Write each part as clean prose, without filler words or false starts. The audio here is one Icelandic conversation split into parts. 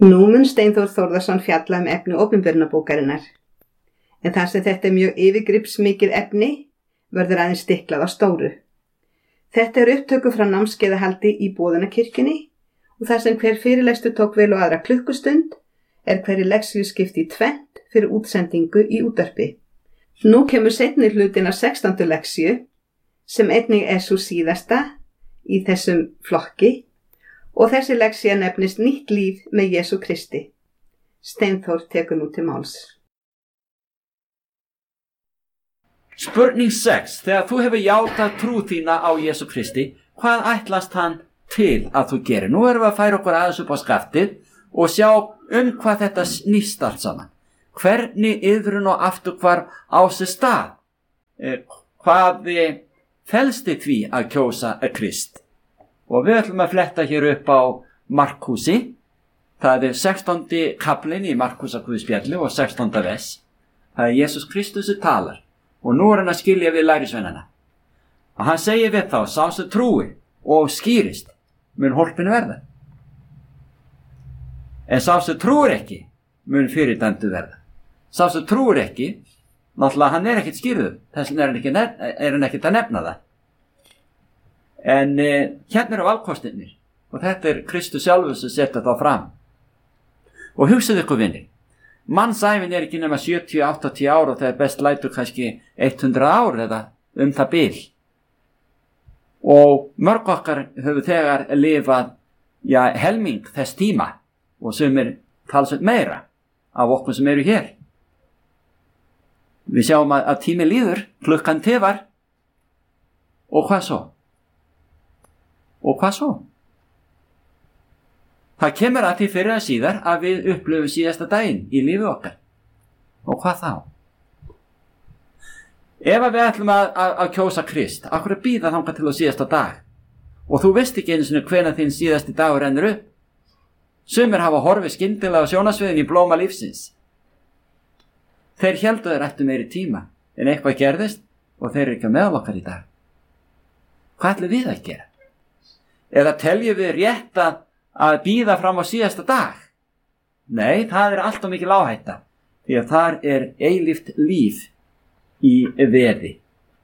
Nú mun Steinþór Þórðarson fjalla efni opinberunarbókarinnar, en þar sem þetta mjög yfirgripsmikið efni verður aðeins stiklað á stóru. Þetta upptöku frá námskeiðahaldi í Boðunarkirkjunni og þar sem hver fyrirlestur tók vel og aðra klukkustund hverri leksíu skipt í tvennt fyrir útsendingu í útvarpi. Nú kemur seinni hlutin af 16. leksíu sem einnig sú síðasta í þessum flokki og þessi leksía nefnist Nýtt líf með Jesú Kristi. Steinþór tekur nú til máls. Spurning 6. Þegar þú hefur játað trú þína á Jesú Kristi, hvað ætlast hann til að þú gerir? Nú erum við að færa okkur aðeins upp á skaftið og sjá hvað þetta snýst allt saman. Hvernig iðrun og afturhvarf á sér stað? Hvað felst í því að kjósa Krist? Og við ætlum að fletta hér upp á Markúsi. Það 16. kaplinn í Markúsarguðspjalli og 16. vers. Það Jesús Kristus sem talar. Og nú hann að skilja við lærisveinana. Og hann segir við þá, sá sem trúi og skýrist, mun hólpin verða. En sá sem trúir ekki, mun fyrirdæmdur verða. Sá sem trúir ekki, náttúrulega hann ekkert skýrður, þess vegna hann ekkert að nefna það. En hérna eru valkostirnir og þetta Kristus sjálfur sem setja þá fram. Og hugsaðu ykkur vinni, mannsævin ekki nema 70-80 ár og það best lætur kannski 100 ár eða það bil. Og mörg okkar höfum þegar lifað helming þess tíma og sumir talsveit meira af okkur sem eru hér. Við sjáum að tími líður, klukkan tifar og hvað svo? Og hvað svo? Það kemur að því fyrir að síðar að við upplöfum síðasta daginn í lífi okkar. Og hvað þá? Ef við ætlum að kjósa Krist, af hverju bíða þangað til á síðasta dag? Og þú veist ekki einu sinni hvenær þinn síðasti dagur rennur upp. Sumir hafa horfið skyndilega á sjónasviðin í blóma lífsins. Þeir héldu þeir ættu meiri tíma, en eitthvað gerðist og þeir ekki meðal okkar í dag. Hvað ætlum við að gera? Eða teljum við rétt að bíða fram á síðasta dag? Nei, það alltaf mikil áhætta, því að þar eilíft líf í veði.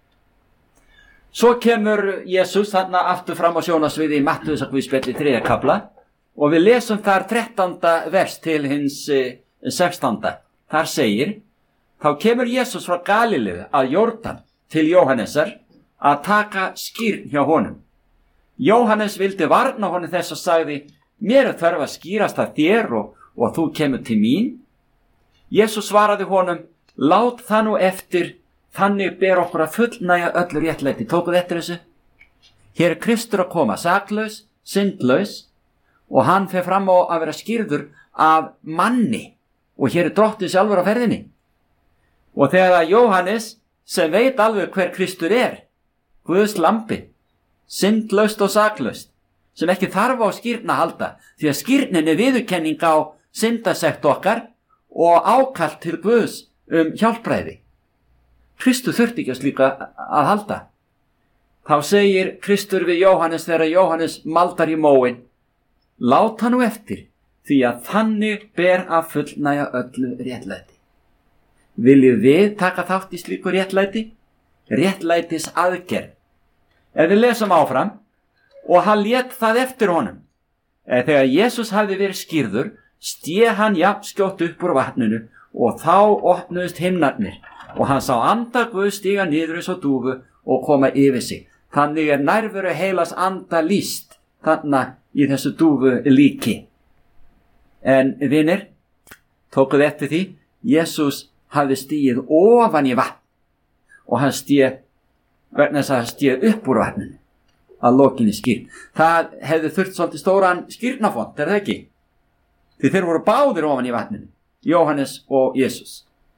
Svo kemur Jesús þarna aftur fram á sjónasviði í Mattheusarguðspjalli 3. kafla og við lesum þar 13. vers til hins 16. Þar segir, þá kemur Jesús frá Galileu að Jórdan til Jóhannesar að taka skírn hjá honum. Jóhannes vildi varna honum þess og sagði, mér þörf að skýrast að þér og þú kemur til mín. Jesús svaraði honum, lát það nú eftir, þannig ber okkur að fullnægja öllu réttlæti. Tókuð eftir þessu? Hér Kristur að koma, saklaus, syndlaus og hann fer fram á að vera skýrður af manni og hér drottinn sjálfur á ferðinni. Og þegar Jóhannes sem veit alveg hver Kristur Guðs lambi, syndlaust og saklaust, sem ekki þarf á skírn að halda, því að skírnin viðurkenning á syndasekt okkar og ákall til Guðs hjálpræði. Kristur þurfti ekki að slíka að halda. Þá segir Kristur við Jóhannes þegar Jóhannes maldar í móin, lát hann nú eftir, því að þannig ber að fullnægja öllu réttlæti. Viljum við taka þátt í slíku réttlæti? Réttlætis aðgerð. Ef við lesum áfram, og hann lét það eftir honum. Þegar Jesús hafði verið skírður, sté hann jafnskjótt upp úr vatninu og þá opnuðust himnarnir og hann sá anda Guðs stíga niður eins og dúfu og koma yfir sig. Þannig nærveru heilags anda lýst þarna í þessu dúfu líki. En vinir, tókuð eftir því, Jesús hafði stíið ofan í vatn og hann sté vegna þess að hann stíð upp úr vatninu að lokinni skírn. Það hefði þurft svolítið stóran skírnafont, það ekki? Því þeir voru báðir ofan í vatninu, Jóhannes og Jesús.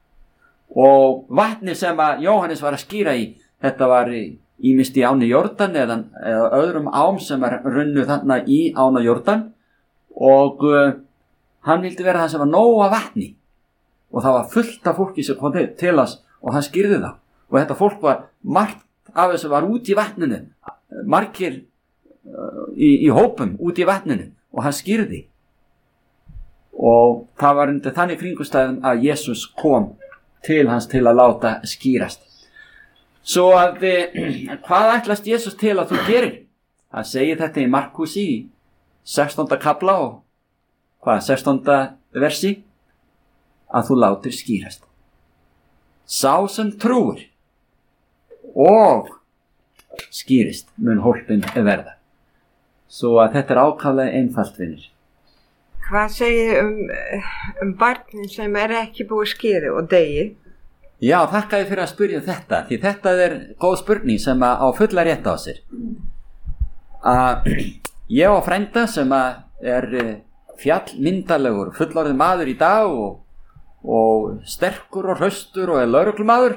Og vatni sem að Jóhannes var að skýra í, þetta var ýmist í ána Jórdan eða öðrum ám sem runnu þarna í ána Jórdan og hann vildi vera það sem var nóg af vatni og það var fullt af fólki sem kom til hans og hann skýrði það og þetta fólk var margt af þessu var út í vatninu, margir í hópum út í vatninu og hann skýrði. og það var undir þannig kringumstæðum að Jesus kom til hans til að láta skýrast. Svo að hvað ætlast Jesus til að þú gerir? Hann segir þetta í Markús í 16. kapla og 16. versi, að þú látir skýrast. Sá sem trúir og skýrist mun hólpin verða. Svo að þetta ákaflega einfalt, vinir. Hvað segir barnin sem ekki búið skýri og degi? Já, þakka ég fyrir að spyrja þetta, því þetta góð spurning sem á fulla rétt á sér. Ég á frænda sem fjallmyndalegur, fullorðinn maður í dag og sterkur og hraustur og lögreglumaður.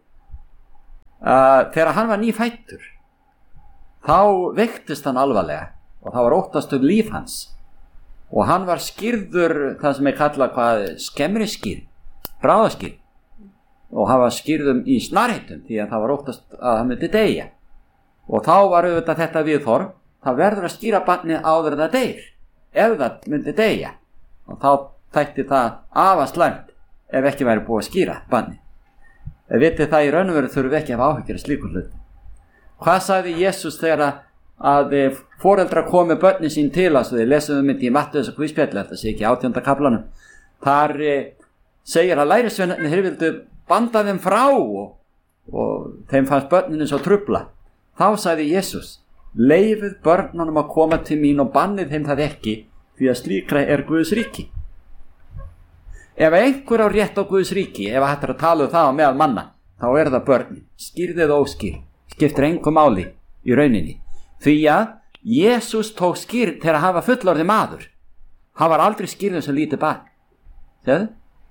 Þegar hann var nýfæddur, þá veiktist hann alvarlega og það var óttast líf hans. Og hann var skýrður, það sem kallað skemmri skýr, bráðaskýr. Og hann var skýrðum í snarheitum því að það var óttast að hann myndi deyja. Og þá var auðvitað þetta viðhorf, það verður að skýra barnið áður en það deyr, ef það myndi deyja. Og þá þætti það afar slæmt ef ekki væri búið að skýra barnið. Vitið það í raun og veru þurfum ekki að hafa áhyggjur af slíkum hlutum. Hvað sagði Jesus þegar að foreldrar komu börnin sín til hans, og þið lesum þetta í Mattheus og Guðspjalli, þetta sé ekki 18. kaplanum. Þar segir að lærisveinarnir þeir vildu banda þeim frá og þeim fannst börninu svo trufla. Þá sagði Jesus, leifið börnunum að koma til mín og bannið þeim það ekki, því að slíkra Guðs ríki. Ef einhver á rétt á Guðs ríki, ef hægt að tala það á meðal manna, þá það börnin, skýrð eða óskýrð, skiptir engu máli í rauninni. Því að Jesus tók skýrð til að hafa fullorðið maður. Hann var aldrei skýrður sem lítið barn. Séðu?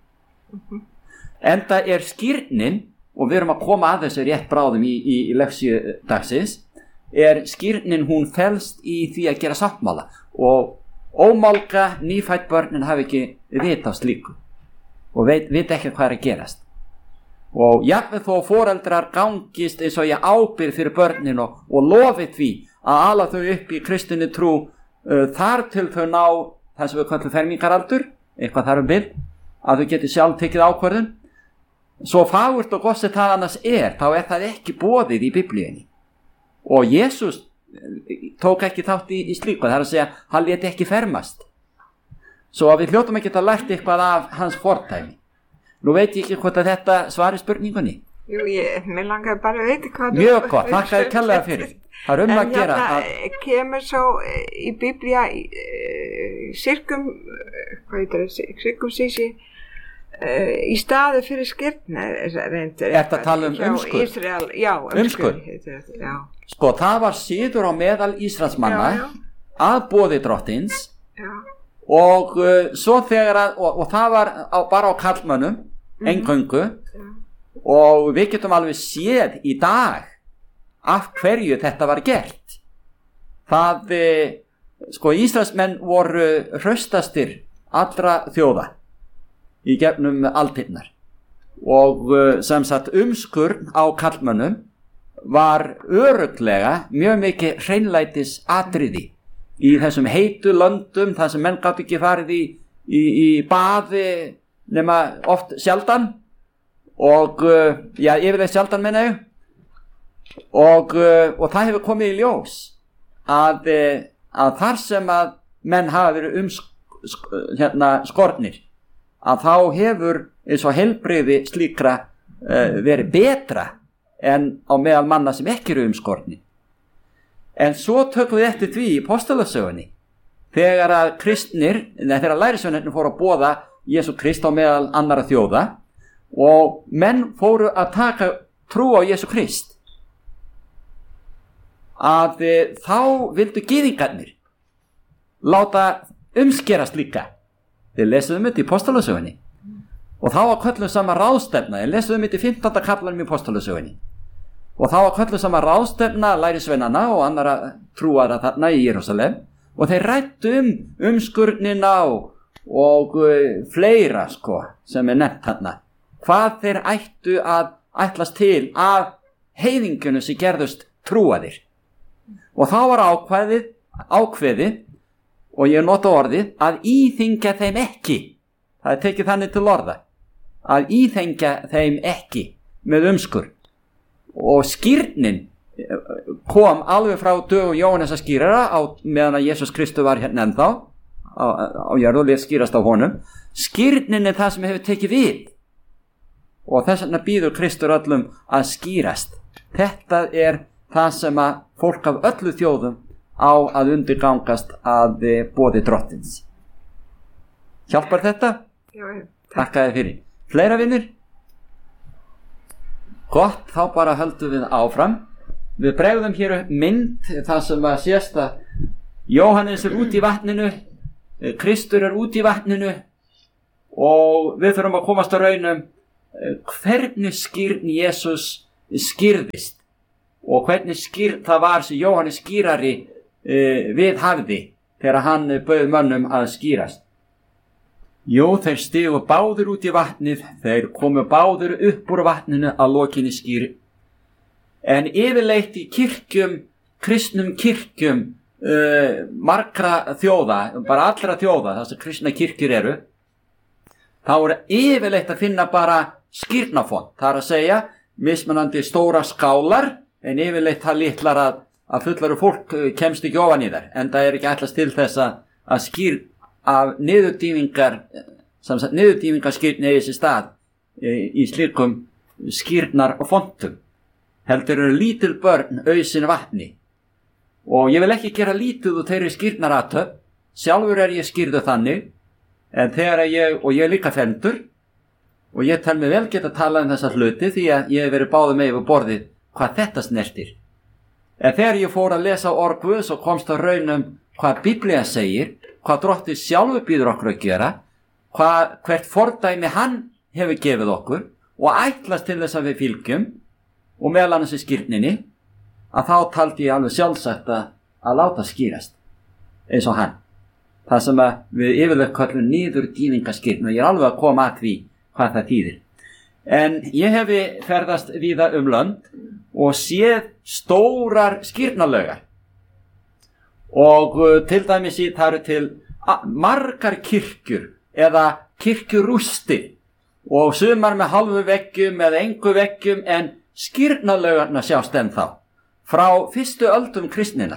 Enda skýrnin, og við erum að koma að þessu rétt bráðum í leksíu dagsins, skýrnin, hún felst í því að gera sáttmála, og ómálga nýfædd börnin hafi ekki vit á slíku og veit ekki hvað að gerast. Og jafnvel þó foreldrar gangist eins og ég ábyrgð fyrir börnin og lofi því að ala þau upp í kristinni trú þar til þau ná það sem við kallum fermingaraldur, eitthvað þar bil, að þau geti sjálf tekið ákvörðun. Svo fagurt og gott sem það annars þá það ekki boðið í Biblíunni. Og Jesus tók ekki þátt í slíku, það að segja, hann lét ekki fermast. Svo að við hljótum ekki að lært eitthvað af hans fordæmi. Nú veit ég ekki hvort að þetta svari spurningunni. Jú, mér langar bara að veit hvað. Mjög gott, þakka þér kærlega fyrir. Það að gera að kemur svo í Biblía sirkum sísi í staði fyrir skírn reyndir. Þetta tala umskurð. Ísrael, já, umskurð. Já. Sko, það var síður á meðal Ísraelsmanna að boði drottins. Já. Og svo þegar og það var bara á karlmönnum eingöngu, og við getum alveg séð í dag af hverju þetta var gert. Það sko, Ísraelsmenn voru hraustastir allra þjóða í gegnum aldirnar, og sem sagt umskurn á karlmönnum var örugglega mjög mikið hreinlætis atriði í þessum heitu löndum, þar sem menn gátu ekki farið í baði nema oft sjaldan, og yfirleitt sjaldan menna ég, og það hefur komið í ljós að þar sem að menn hafa verið skornir, að þá hefur eins og heilbrigði slíkra verið betra en á meðal manna sem ekki eru umskornir. En svo tökum við eftir því í Postulasögunni, þegar að kristnir, þegar lærisveinarnir fóru að boða Jesú Krist á meðal annarra þjóða, og menn fóru að taka trú á Jesú Krist, að þá vildu gyðingarnir láta umskerast líka. Við lesuðum þetta í Postulasögunni, og þá var kölluð saman ráðstefna. Við lesuðum þetta í 15. kaplanum í Postulasögunni, og þá var kölluð saman ráðstefna lærisveinana og annara trúara þarna í Jerúsalem, og þeir ræddu umskurnina og fleira sem nefnt þarna, hvað þeir ættu að ætlast til af heiðingjunum sem gerðust trúaðir. Og þá var ákveðið og ég nota orðið, að íþyngja þeim ekki. Það tekið þannig til orða, að íþyngja þeim ekki með umskur. Og skírnin kom alveg frá dögum Jóhannesar skírara meðan að Jesús Kristur var hérna ennþá á jörðu og lét skýrast á honum. Skírnin það sem hefur tekið við, og þess vegna býður Kristur öllum að skýrast. Þetta það sem að fólk af öllu þjóðum á að undirgangast að boði drottins. Hjálpar þetta? Já. Þakka þér fyrir. Fleira vinir? Gott, þá bara höldum við áfram. Við bregðum hér upp mynd það sem að sést að Jóhannes út í vatninu, Kristur út í vatninu, og við þurfum að komast á raunum hvernig skírn Jesús skýrðist og hvernig það var sem Jóhannes skýrari við hafði þegar hann bauð mönnum að skýrast. Jú, þeir stigu báðir út í vatnið, þeir komu báðir upp úr vatninu að lokinni skýr. En yfirleitt í kirkjum, kristnum kirkjum margra þjóða, bara allra þjóða, það sem kristna kirkjur eru, þá yfirleitt að finna bara skírnafont. Það að segja, mismunandi stóra skálar, en yfirleitt það litlar að fullaru fólk kemst ekki ofan í þær, en það ekki ætlast til þess að skýr af niðurdýfingarskírn eigi sér stað í slíkum skírnar og fontum. Heldur eru lítil börn auðsin vatni, og ég vil ekki gera lítið úr þeirri skírnarathöfn. Sjálfur ég skýrðu þannig, en þegar ég líka fendur, og ég tel mig vel geta talað þessa hluti því að ég hef verið báðum með yfir borðið hvað þetta snertir. En þegar ég fór að lesa orð Guðs og komst á raunum hvað Biblía segir, hvað Drottinn sjálfur býður okkur að gera, hvert fordæmi hann hefur gefið okkur og ætlast til þess að við fylgjum, og meðal annars í skírninni, að þá taldi ég alveg sjálfsagt að láta skýrast eins og hann. Það sem að við yfirleitt kallum niðurdýfingarskírn, og ég alveg að koma að því hvað það þýðir. En ég hefi ferðast víða lönd og séð stórar skírnalaugar, og til dæmis það eru til margar kirkjur eða kirkjurústir, og sumar með hálfu veggjum eða engu veggjum, en skírnalaugarna sjást ennþá frá fyrstu öldum kristninnar.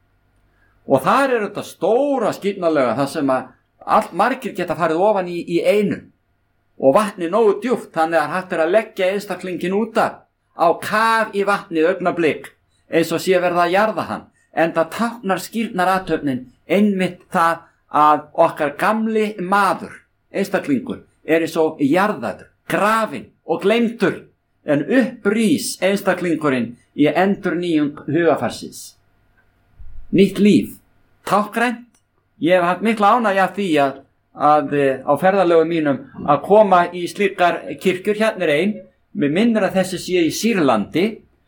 Og þar þetta stóra skírnalaugar, það sem að margir geta farið ofan í einu, og vatni nógu djúpt, þannig að hægt að leggja einstaklingin út á kaf í vatni augnablik, eins og sé verða að jarða hann. En það táknar skírnarathöfnin einmitt það að okkar gamli maður, einstaklingur, eins og jarðaður, grafinn og gleymdur, en upprís einstaklingurinn í endurnýjung hugafarsins. Nýtt líf, tákgrænt. Ég hef haft mikla ánægju af því að á ferðalögum mínum að koma í slíkar kirkjur. Hérna ein, með minnir að þessi sé í Sýrlandi,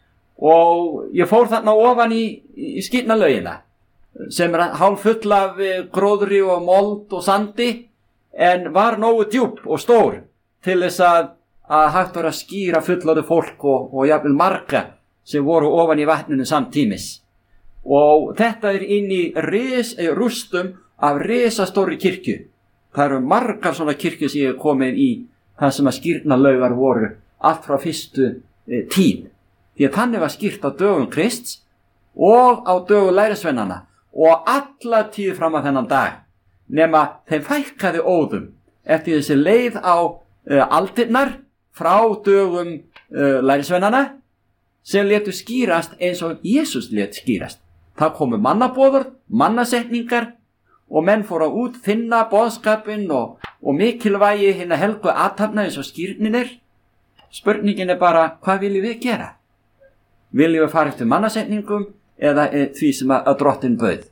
og ég fór þarna ofan í skírnalaugina sem hálf full af gróðri og mold og sandi, en var nógu djúp og stór til þess að hægt var að skýra fullorðið fólk og jafnvel marga sem voru ofan í vatninu samtímis. Og þetta inn í rústum af risastóri kirkju. Það eru margar svona kirkju sem ég hef komið í, það sem að skírnalaugar voru allt frá fyrstu tíð. Því að þannig var skýrt á dögum Krists og á dögum lærisveinanna og alla tíð fram að þennan dag, nema þeim fækkaði óðum eftir þessi leið á aldirnar frá dögum lærisveinanna, sem létu skýrast eins og Jesús lét skýrast. Það komu mannaboður, mannasetningar, og menn fóru að útfinna boðskapinn og mikilvægi hinna helgu athafna eins og skírnin. Spurningin bara, hvað viljum við gera? Viljum við fara eftir mannasetningum eða því sem að Drottinn bauð?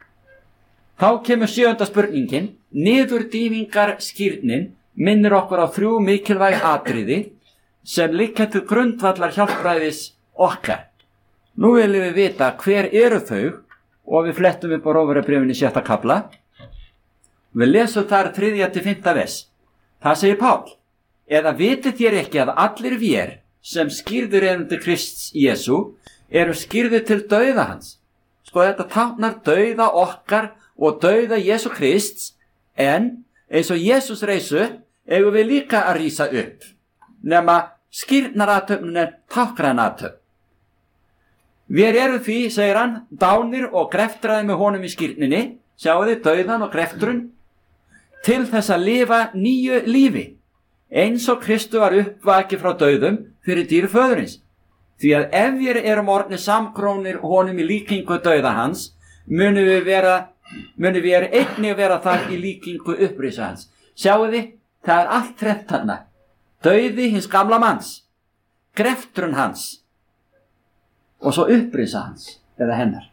Þá kemur 7. spurningin. Niðurdýfingarskírnin minnir okkur á 3 mikilvæg atriði sem liggja til grundvallar hjálpræðis okkar. Nú viljum við vita hver eru þau, og við flettum upp á Rómverjabréfinu 6. kafla. Við lesum þar 3-5 vers. Það segir Pál: eða vitið þér ekki að allir vér sem skírður eru til Krists Jesú eru skírðir til dauða hans? Sko, þetta táknar dauða okkar og dauða Jesú Krists, en eins og Jesús reisu eigum við líka að rísa upp, nema skírnarathöfnin er táknrænathöfn. Við erum því, segir hann, dánir og greftraði með honum í skírninni, sjáu þið dauðan og greftrun, til þess að lifa nýju lífi, eins og Kristu var uppvakið frá dauðum fyrir dýr föðurins. Því að ef við erum orðnir samkrónir honum í líkingu dauða hans, munum við einnig vera þar í líkingu upprisa hans. Sjáu þið, það er allt þrennt þarna. Dauði hins gamla manns, greftrun hans og svo upprisa hans eða hennar.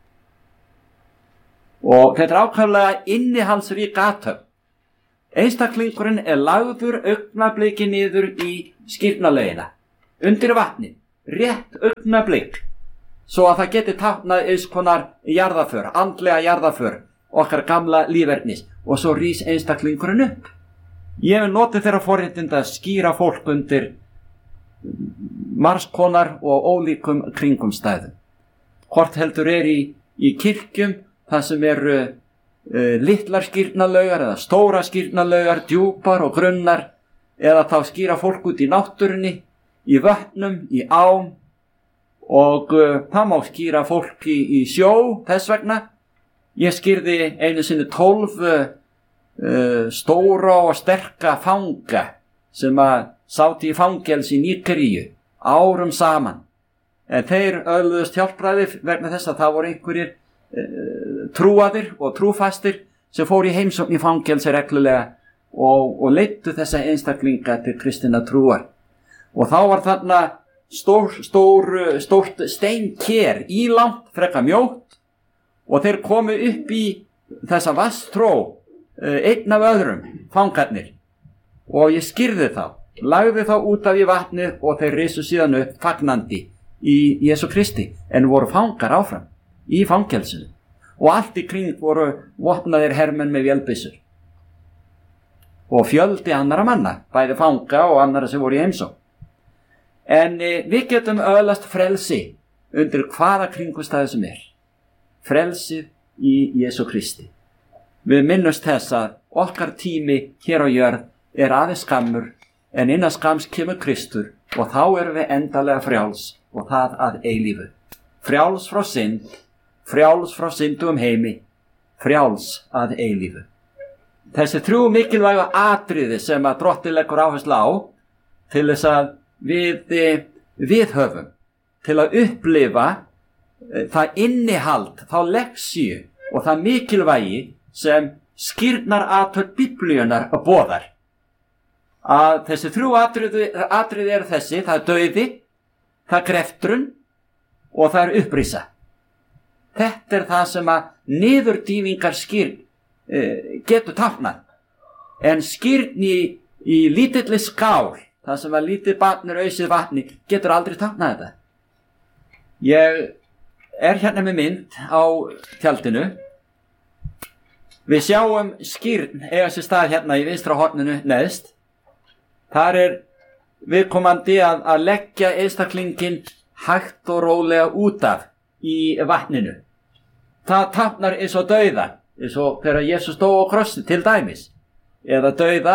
Og þetta er ákaflega innihaldsrík athöfn. Einstaklingurinn er lagður augnabliki niður í skírnarlaugina, undir vatni, rétt augnablik, svo að það geti táknað eins konar jarðaför, andlega jarðaför, okkar gamla lífernis, og svo rís einstaklingurinn upp. Ég vil nota þeirra forréttinda að skýra fólk undir margskonar og ólíkum kringumstæðum. Hvort heldur er í kirkjum, það sem eru litlar skírnarlaugar eða stóra skírnarlaugar, djúpar og grunnar, eða þá skýra fólk út í náttúrunni, í vötnum, í ám, og það má skýra fólk í sjó. Þess vegna ég skýrði einu sinni 12 stóra og sterka fanga sem að sátu í fangelsi í Nígeríu árum saman, en þeir öðluðust hjálpræði vegna þess að það voru einhverjir trúaðir og trúfastir sem fóru í heimsókn í fangelsi reglulega og leiddu þessa einstaklinga til kristinna trúar. Og þá var þarna stórt steinker, ílangt, frekar mjótt, og þeir komu upp í þessa vatnstró, einn af öðrum, fangarnir, og ég skýrði þá, lagði þá út af í vatnið og þeir risu síðan upp fagnandi í Jesú Kristi, en voru fangar áfram í fangelsinu, og allt í kring voru vopnaðir hermenn með vélbyssur og fjöldi annara manna, bæði fanga og annara sem voru í heimsókn. En við getum öðlast frelsi undir hvaða kringumstæðu sem er, frelsið í Jesú Kristi. Við minnumst þess að okkar tími hér á jörð er aðeins skammur, en innan skams kemur Kristur, og þá erum við endalega frjáls, og það að eilífu. Frjáls frá synd, frjáls frá syndugum heimi, frjáls að eilífu. Þessi 3 mikilvægu atriði sem að Drottinn leggur áherslu á til þess að við höfum, til að upplifa það innihald, þá leksíu og það mikilvægi sem skírnarathöfn Biblíunnar boðar. Að þessi 3 atriði eru þessi: það er dauði, það er greftrun og það er upprisa. Þetta er það sem að niðurdýfingar skírn getur táknað. En skírn í lítilli skál, það sem að lítið barn er ausið vatni, getur aldrei táknað þetta. Ég er hérna með mynd á tjaldinu. Við sjáum skírn eiga sér stað hérna í vinstra horninu neðst. Þar er viðkomandi að leggja einstaklinginn hægt og rólega út af í vatninu. Það táknar eins og dauða, eins og þegar Jesús dó á krossi til dæmis, eða dauða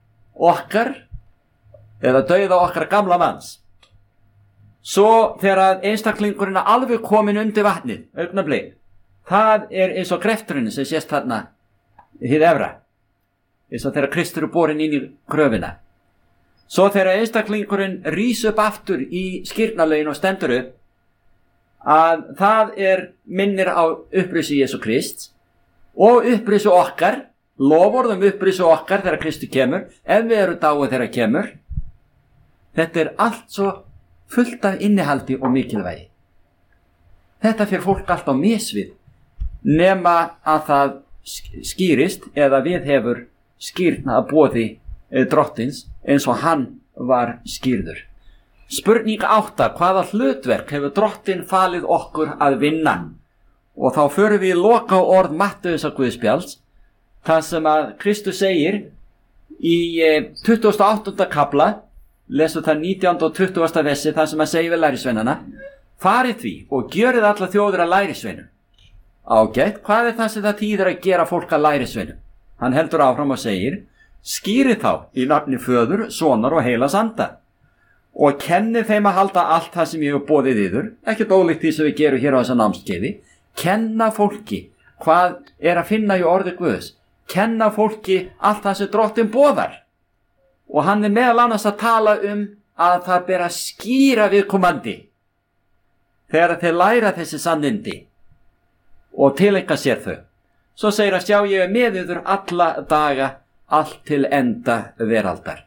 okkar gamla manns. Svo þegar einstaklingurinn er alveg komin undir vatnið, augnablik, það er eins og grefturinn sem sést þarna hið efra, eins og þegar Kristur er borinn inn í gröfina. Svo þegar einstaklingurinn rís upp aftur í skírnarlaugin og stendur upp, að það minnir á upprisu Jesú Krists og upprisu okkar, loforðum upprisu okkar þegar Kristur kemur, ef við erum dáið þegar kemur. Þetta er allt svo fullt af innihaldi og mikilvægi. Þetta fyrir fólk allt á misvið, nema að það skýrist eða við hefur skýrna að boði Drottins eins og hann var skýrður. Spurning 8. Hvaða hlutverk hefur Drottinn falið okkur að vinna? Og þá förum við í loka orð Mattheusar Guðspjalls, það sem að Kristus segir í 28. kapla, lesu það 19. og 20. versi, það sem að segja við lærisveinana: farið því og gjörið alla þjóðir að lærisveinum, Ágætt, hvað það sem það þýðir að gera fólk að lærisveinum? Hann heldur áfram og segir, skýrið þá í nafni Föður, Sonar og Heilags Anda og kennið þeim að halda allt það sem ég hef boðið yður, ekkert ólíkt því sem við gerum hér á þessa námskeiði, kenna fólki hvað að finna í orði Guðs, kenna fólki allt það sem Drottinn boðar. Og hann meðal annars að tala að það ber að skýra viðkomandi þegar þeir læra þessi sannindi og tileika sér þau. Svo segir að sjá ég með yður alla daga, allt til enda veraldar.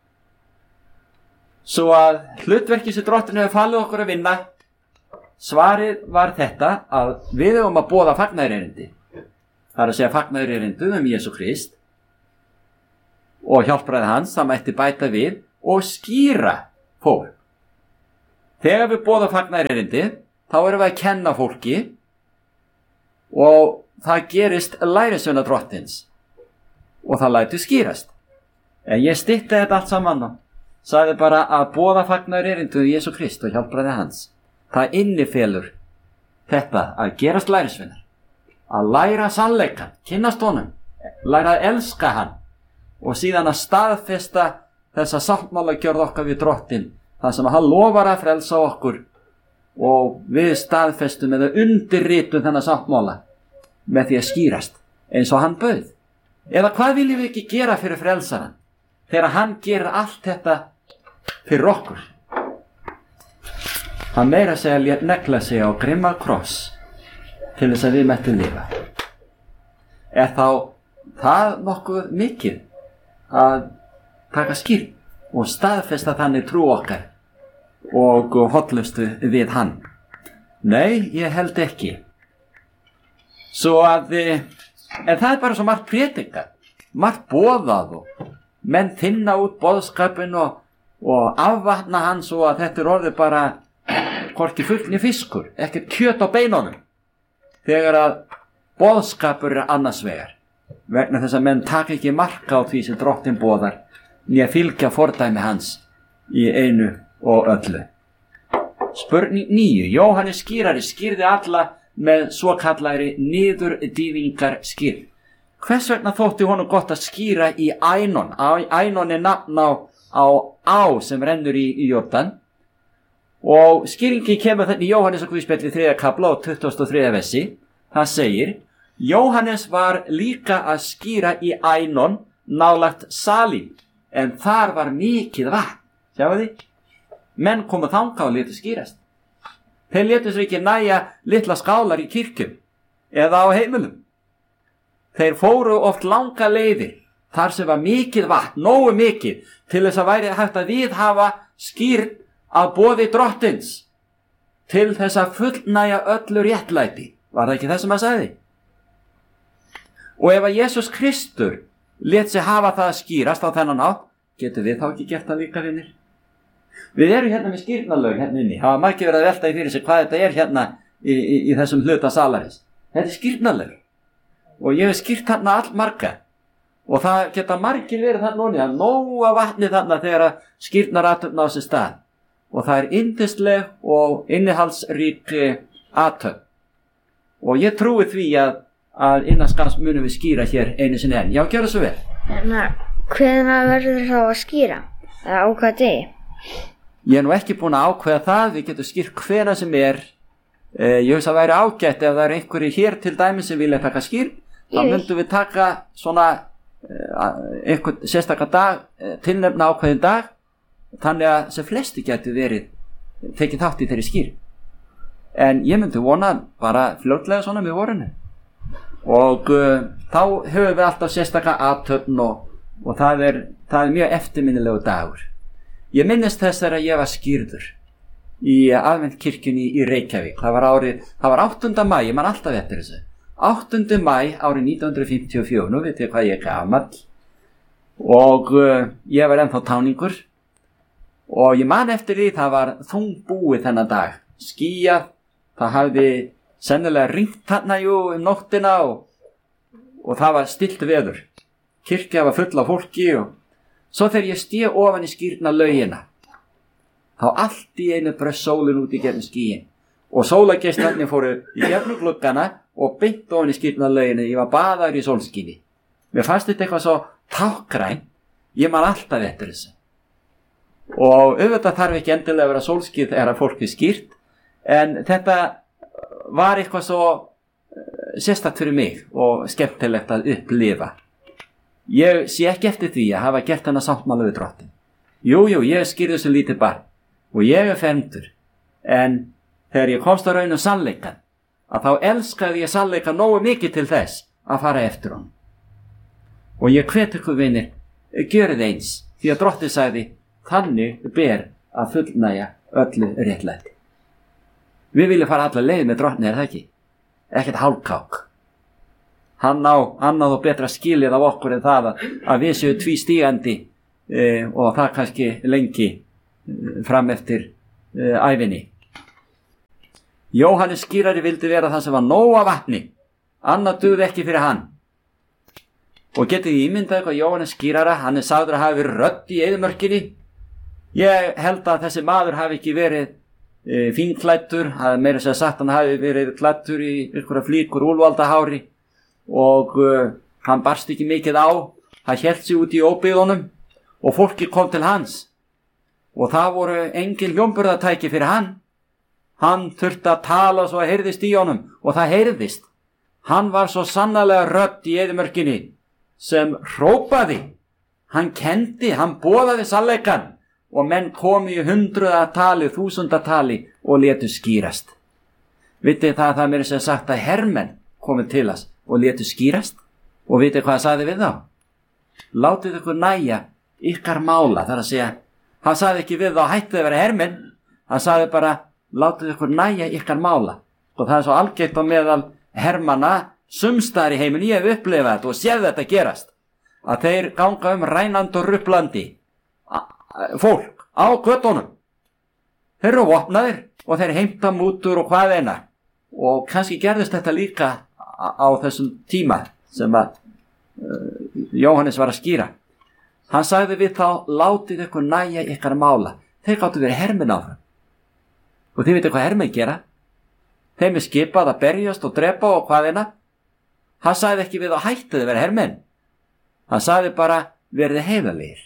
Svo að hlutverki sem Drottinn hefur falið okkur að vinna, svarið var þetta að við höfum að boða fagnaðarerindi. Það að segja fagnaðarerindi Jesú Krist og hjálpræði hans, það mætti bæta við og skýra fólk. Þegar við boða fagnaðarerindi, þá erum við að kenna fólki og það gerist lærisveina Drottins og það lætur skýrast. En ég stytti þetta allt saman og sagði bara að boða fagnaðarerindi Jesú Krist og hjálpræði hans. Það innifelur þetta að gerast lærisveinar, að læra sannleikann, kynnast honum, læra að elska hann og síðan að staðfesta þessa sáttmálagjörð okkar við Drottinn, það sem hann lofar að frelsa okkur og við staðfestum eða undirritum þennan sáttmála með því að skýrast eins og hann bauð. Eða hvað viljum við ekki gera fyrir frelsarann þegar hann gerir allt þetta fyrir okkur? Hann meira segja lét negla sig á grimma kross til þess að við mættum lifa. Þá það nokkuð mikið að taka skýr og staðfesta þannig trú okkar og hollustu við hann? Nei, ég held ekki. Svo að, en það bara svo margt prédikað, margt boðað og menn finna út boðskapinn og afvatna hann svo að þetta orðið bara hvorki fugl né fiskur, ekkert kjöt á beinunum, þegar að boðskapur annars vegar, vegna þess að menn taka ekki marka á því sem Drottinn boðar, né fylgja fordæmi hans í einu og öllu. Spurning 9. Jóhannes skýrari skýrði alla með svokallari niðurdýfingar skýrð. Hvers vegna þótti honum gott að skýra í Ænon? Ænon nafn á sem rennur í Jordan. Og skýringi kemur þannig í Jóhannes og Guðspjalli 3. kafla og 23. versi. Það segir, Jóhannes var líka að skýra í Ænon nálægt Salim, en þar var mikið vatn. Sjáu því? Menn komu þangað og létu skýrast. Þeir létu sér ekki næja litla skálar í kirkjum eða á heimilum. Þeir fóru oft langa leiðir þar sem var mikið vatn, nógu mikið, til þess að væri hægt að viðhafa skýrn að boði Drottins, til þess að fullnæja öllu réttlæti. Var það ekki það sem hann sagði? Og ef að Jesús Kristur lét sig hafa það að skýrast á þennan átt, getur við þá ekki gert það líka, vinir? Við erum hérna með skýrnalög hérna inni. Það var margir verið að velta í fyrir sig hvað þetta er hérna í þessum hluta salarins. Þetta er skýrnalög. Og ég hef skýrt þarna allmarga. Og það geta margir verið þarna núna, nóga vatni þarna þegar að skýrnarathöfn á sér stað. Og það er yndisleg og innihaldsrík athöfn. Og ég trúi því að innan skamms munum við skýra hér einu sinni enn. Já, gjörðu svo vel. Hvenær verður þá að skýra? Eða á hvað degi? Ég er nú ekki búin að ákveða það, við getum skýrt hvenær sem er. Ég veist að væri ágætt ef það eru einhverjir hér til dæmis sem vilja taka skýr, þá myndum við taka svona einhvern sérstaka dag, tilnefna ákveðin dag, þannig að sem flesti getur verið tekið þátt í þeirri skýr. En ég myndi vona bara fljótlega svona með vorinu. Og þá höfum við alltaf sérstaka athöfn og það er mjög eftirminnilegu dagur. Ég minnist þess þegar ég var skýrður í aðventkirkjunni í Reykjavík. Það var 8. maí, ég man alltaf eftir þessu. 8. maí árið 1954, nú veit ég hvað ég er gamall. Og ég var ennþá táningur. Og ég man eftir því það var þungbúið þennan dag. Skýjað, það hafði sennilega ringt þarna nóttina og það var stillt veður. Kirkja var full af fólki og svo þegar ég stíg ofan í skýrna laugina, þá allt í einu bröst sólin út í gegnum skýin og sólageislarnir fóru í gegnum gluggana og beint ofan í skírnarlauginni, ég var baðaður í sólskini. Mér fannst þetta eitthvað svo tákgrænt, ég man alltaf eftir þessu. Og auðvitað þarf ekki endilega að vera sólskíð þegar að fólk skýrt, en þetta var eitthvað svo sérstakt fyrir mig og skemmtilegt að upplifa. Ég sé ekki eftir því að hafa gert hennar sáttmála við Drottin. Jú, ég skýrði sem lítið barn og ég fermdur, en þegar ég komst á raun sannleikann, að þá elskaði ég sannleikann nógu mikið til þess að fara eftir honum. Og ég hvet ykkur vinir, gjörið eins, því að Drottinn sagði, þannig ber að fullnægja öllu réttlæti. Við viljum fara alla leið með Drottni, það ekki? Ekkert hálfkák. Hann á annað og betra skilið af okkur en það að við séum tvístígandi og það kannski lengi fram eftir ævinni. Jóhannes skírari vildi vera það sem var nóg af vatni, annað dugði ekki fyrir hann. Og getið ímyndað eitthvað Jóhannes skírara, hann sagður að hafi verið rödd í eyðimörkinni. Ég held að þessi maður hafi ekki verið fínklæddur, það meira sem sagt hann hafi verið klæddur í einhverja flíkur úlvaldahári og hann barst ekki mikið á, hann hélt sig út í óbyggðunum og fólki kom til hans og það voru engin hljómburðartæki fyrir hann þurfti að tala svo að heyrðist í honum og það heyrðist. Hann var svo sannarlega rödd í eyðimörkinni sem hrópaði, hann kendi, hann boðaði sannleikann og menn komu í 100-tali, 1000-tali og létu skýrast. Vitið það meira sem sagt að hermenn komu til hans og létu skýrast og vitið hvað það sagði við þá? Látið ykkur næja ykkar mála, þar að segja, hann sagði ekki við þá hættið að vera hermenn, hann sagði bara látið ykkur næja ykkar mála og það svo algeitt á meðal hermanna sumstaðar í heiminn, ég hef upplifað þetta og séð þetta gerast, að þeir ganga rænandi og ruplandi fólk á göttunum. Þeir eru vopnaðir og þeir heimta mútur og hvað eina og kannski gerðist þetta líka á þessum tíma sem að Jóhannes var að skýra. Hann sagði við þá, látið ykkur næja ykkar mála. Þeir gáttu verið hermenn áfram og þið veitir hvað hermenn gera, þeim skipað að berjast og drepa og hvað eina. Hann sagði ekki við að hættið að vera hermenn, hann sagði bara verið heiðarlegir.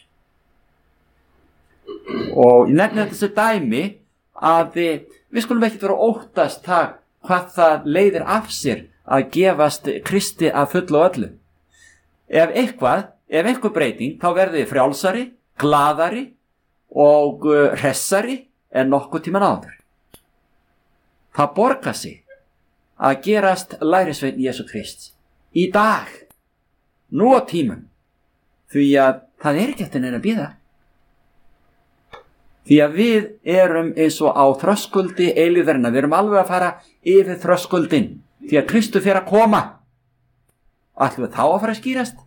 Og ég nefni þessi dæmi að við skulum ekkert vera óttast það hvað það leiðir af sér að gefast Kristi að fullu og öllu. Ef einhver breyting, þá verðið þið frjálsari, glaðari og hressari en nokkuð tíman áður. Það borgar sig að gerast lærisveinn Jesú Krists í dag, nú á tímum, því að það ekki eftir neina að bíða. Því að við erum eins og á þröskuldi eilífðarinnar, við erum alveg að fara yfir þröskuldin, því að Kristur fer að koma. Ætlum við þá að fara að skýrast?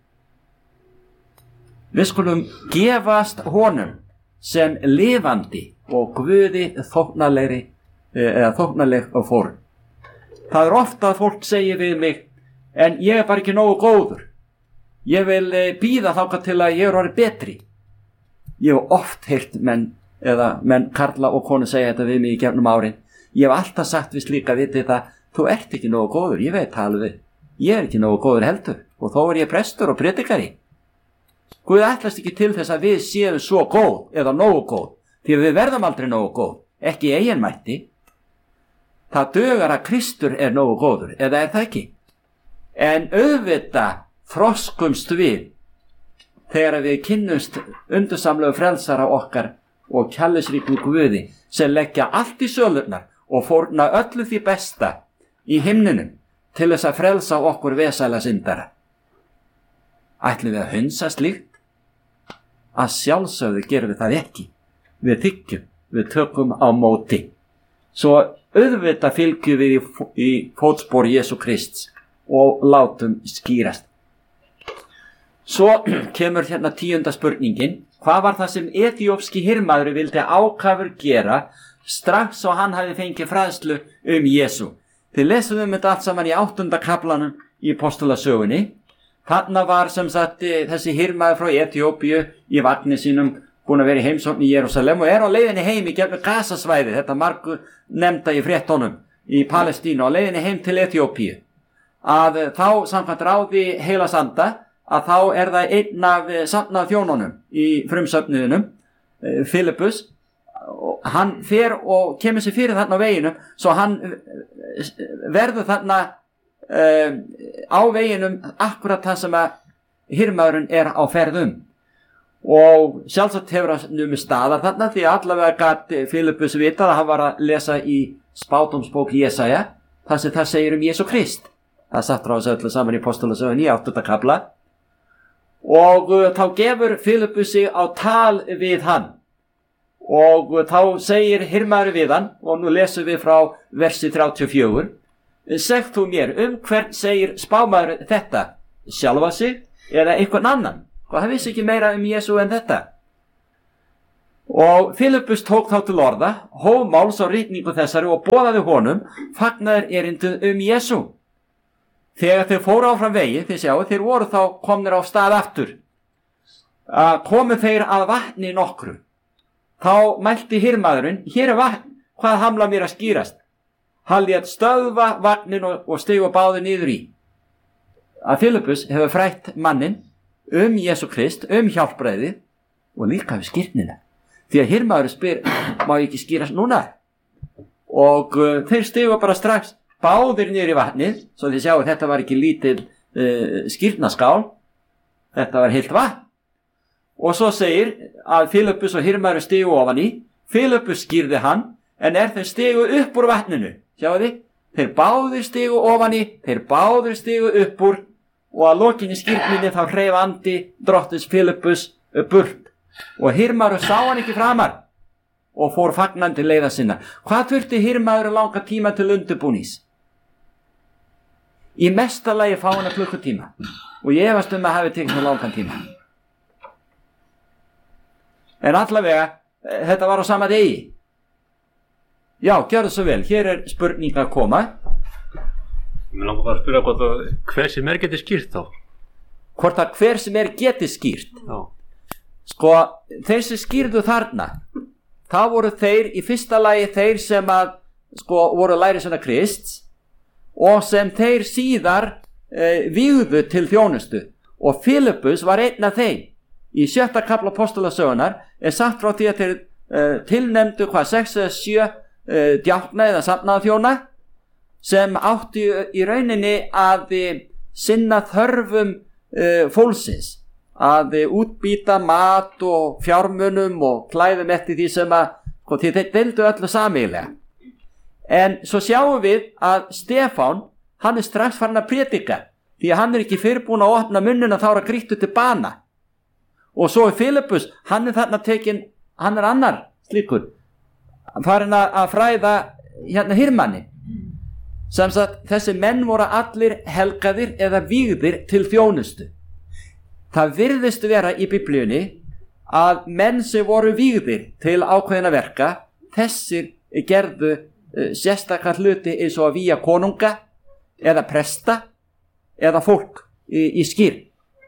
Við skulum gefast honum sem lifandi og Guði þóknanleg og fórn. Það ofta að fólk segir við mig, en ég bara ekki nógu góður. Ég vil bíða þangað til að ég orðið betri. Ég hef oft heyrt menn karla og konu segja þetta við mig í gegnum árin. Ég hef alltaf sagt við slíka vitið það, þú ert ekki nógu góður, ég veit það alveg. Ég ekki nógu góður heldur og þó ég prestur og predikari. Guð ætlast ekki til þess að við séum svo góð eða nógu góð, því að við verðum aldrei nógu góð, ekki eiginmætti. Það dugar að Kristur nógu góður, eða það ekki? En auðvitað þroskumst við þegar við kynnumst undursamlegu frelsara okkar og kærleiksríkum Guði sem leggja allt í sölurnar og fórna öllu því besta í himninum til þess að frelsa okkur vesæla syndara. Ætlum við að hunsa slíkt? Að sjálfsögðu gerum við það ekki. Við þiggjum, við tökum á móti. Svo auðvitað fylgjum við í fótspor Jesú Krists og látum skýrast. Svo kemur hérna 10. spurningin. Hvað var það sem eþíópski hirmaður vildi ákafur gera strax og hann hafi fengið fræðslu Jesú? Þið lesum þetta allt saman í 8. kaflanum í Postulasögunni. Þarna var sem sagt þessi hirmaður frá Eþíópíu í vagni sínum búin að vera í heimsókn í Jerúsalem og á leiðinni heim í gegnum Gasasvæði, þetta margu nefnda í fréttunum í Palestínu á leiðinni heim til Eþíópíu, að þá samkvæmt ráði heilags anda að þá það einn af safnað þjónunum í frumsöfnuðinum, Filippus. Hann fer og kemur sér fyrir þarna á veginum, svo hann verður þarna á veginum akkurat það sem að hirmaðurinn á ferðum. Og sjálfsagt hefur hann numið staðar þarna, því allavega gat Filippus vitað að hann var að lesa í spádómsbók Jesaja þar sem það segir Jesú Krist. Það satt ráðs öllu saman í Postulasögunni í 8. kafla. Og þá gefur Filippus sig á tal við hann. Og þá segir hirmaður við hann, og nú lesum við frá versi 34. Segð þú mér, hvern segir spámaður þetta? Sjálfa sig eða einhvern annan? Og hann vissi ekki meira Jesú en þetta. Og Filippus tók þá til orða, hóf máls á ritningu þessari og boðaði honum fagnaðar erindið Jesú. Þegar þeir fóru áfram vegi, þið sjáu, þeir voru þá komnir á stað aftur. Komu þeir að vatni nokkru. Þá mælti hirmaðurinn, hér vatn, hvað hamla mér að skýrast? Hann lét stöðva vagnin og stigu báði niður í. Að Filippus hefur frætt mannin Jesú Krist, hjálpræðið og líka við skírnina. Því að hirmaðurinn spyr, má ég ekki skýrast núna? Og þeir stigu bara strax báðir niður í vatnið, svo þið sjáu þetta var ekki lítil skírnaskál, þetta var heilt vatn. Og svo segir að Filippus og hirmaðurinn stigu ofan í. Filippus skýrði hann, en þeir stigu upp úr vatninu. Sjáu þið? Þeir báðir stigu ofan í, þeir báðir stigu upp úr, og að lokinni skírninni þá hreif andi drottins Filippus burt. Og hirmaðurinn sá hann ekki framar og fór fagnandi leiða sinna. Hvað þurfti hirmaðurinn langa tíma til undirbúnings? Í mesta lagi fáina klukkutíma, og ég efast að hafi tekið langan tíma. En allavega, þetta var á sama degi. Já, gjörðu svo vel, hér spurning að koma. Mér langar bara að spyrja hvort að hver sem geti skýrt þá. Hvort að hver sem geti skýrt? Já. Sko, þeir sem skýrðu þarna, þá voru þeir í fyrsta lagi þeir sem að, voru lærisveina Krists og sem þeir síðar vígðu til þjónustu. Og Filippus var einn af þeim. Í 7. kafla Postulasögunnar sagt frá því að þeir tilnefndu 6 eða 7 djákna eða safnaðarþjóna sem áttu í rauninni að sinna þörfum fólksins, að útbýta mat og fjármunum og klæðum eftir því sem að þeir deildu öllu sameiginlega. En svo sjáum við að Stefán, hann strax farin að predika, því að hann ekki fyrirbúin að opna munnina þá að grýttu til bana. Og svo Filippus, hann þarna tekinn, hann annar slíkur, farin að fræða hirmanni. Sem sagt, þessi menn voru allir helgaðir eða vígðir til þjónustu. Það virðist vera í Biblíunni að menn sem voru vígðir til ákveðina verka, þessir gerðu sérstakar hluti eins og að vígja konunga eða presta eða fólk í skýr.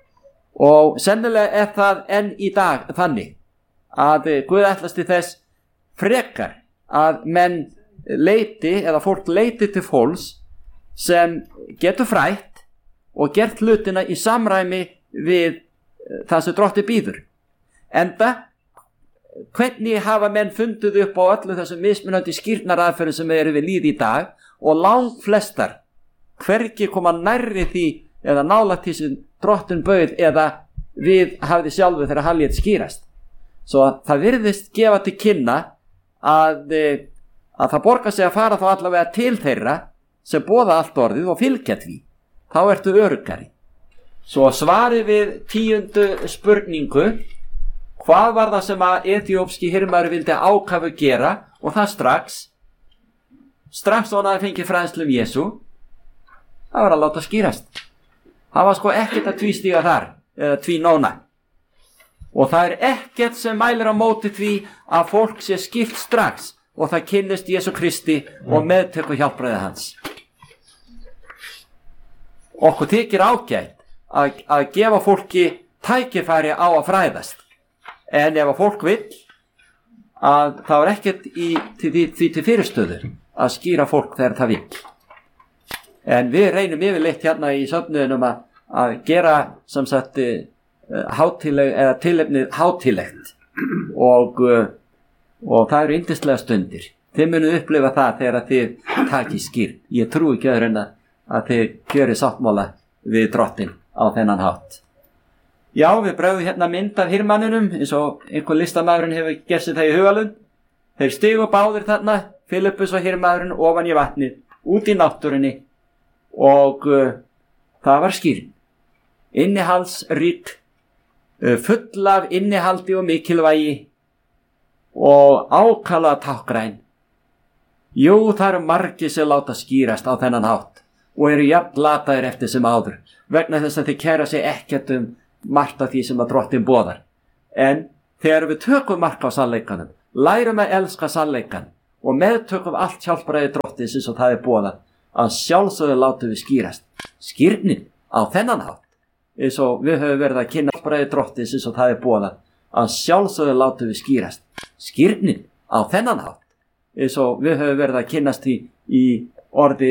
Og sennilega það enn í dag þannig að Guð ætlast til þess frekar að menn leiti eða fólk leiti til fólks sem getur frætt og gert hlutina í samræmi við það sem Drottinn býður. Enda hvernig hafa menn fundið upp á öllu þessum mismunandi skírnaraðferðum sem eru við lýði í dag, og langt flestar hvergi koma nærri því eða nálægt því sem Drottinn bauð eða við hafði sjálfu þegar hann lét skýrast. Svo það virðist gefa til kynna að það borgar sig að fara þá allavega til þeirra sem boða allt orðið og fylgja því. Þá ertu öruggari. Svo svarið við 10. spurningu, hvað var það sem að eþíópski hirmaður vildi ákafu gera, og það strax hann hafði fengið fræðslu Jesú, það var að láta skýrast. Það var ekkert að tvístíga þar eða tvínóna. Og það ekkert sem mælir á móti því að fólk sé skýrt strax og það kynnist Jesú Kristi og meðtöku hjálpræði hans. Okkur þykir ágætt að gefa fólki tækifæri á að fræðast. En ef að fólk vill, að það ekkert því til fyrirstöður að skýra fólk þegar það vill. En við reynum yfirleitt hérna í söfnuðinum að gera sem sagt hátíðleg eða tilefnið hátíðlegt og það eru yndislega stundir. Þið munið upplifa það þegar þið takið skýrn. Ég trúi ekki öðru en að þið gjörið sáttmála við Drottinn á þennan hátt. Já, við bregðum hérna mynd af hirðmanninum eins og einhver listamaðurinn hefur gert sér það í hugalund. Þeir stigu báðir þarna, Filippus og hirðmaðurinn ofan í vatnið, út í náttúrunni og það var skýrn. Innihaldsrík, full af innihaldi og mikilvægi og ákala tákgræn. Jú, það eru margir sem láta skýrast á þennan hátt og eru jafn lataðir eftir sem áður vegna þess að þeir kæra sig ekkert margt af því sem að Drottinn boðar. En þegar við tökum mark á sannleikanum, lærum að elska sannleikan og meðtökum allt hjálpræði Drottins eins og það er boðað, að sjálfsögðu látum við skýrast. Skýrnin á þennan hátt, eins og við höfum verið að kynna hjálpræði Drottins eins og það er boðað, að sjálfsögðu látum við skýrast. Skýrnin á þennan hátt, eins og við höfum verið að kynnast í orði